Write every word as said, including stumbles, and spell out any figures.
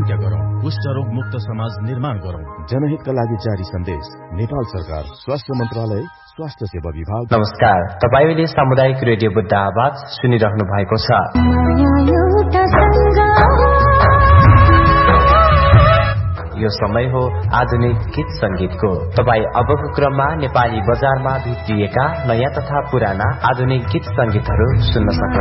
जनसंख्या गरौँ, कुष्ठ रोग मुक्त समाज निर्माण गरौँ। जनहितका लागि जारी सन्देश, नेपाल सरकार, स्वास्थ्य मन्त्रालय, स्वास्थ्य सेवा विभाग। नमस्कार, तपाईले सामुदायिक रेडियो बुद्ध आवाज सुनिरहनु भएको छ। यो समय हो आधुनिक गीत संगीतको। तपाईँ अबको क्रममा नेपाली बजारमा भित्रिएका नयाँ तथा पुराना आधुनिक गीत संगीतहरू सुन्न सक्नुहुन्छ।